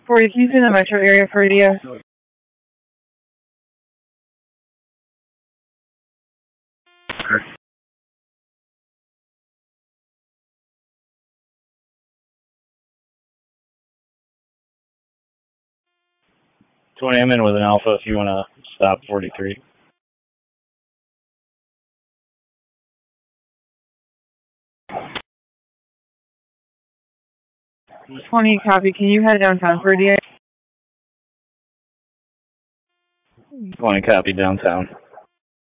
40, can you in the metro area for ADS? Okay. I'm in with an Alpha if you want to stop 43. 20, copy. Can you head downtown for ADS? 20, copy, downtown.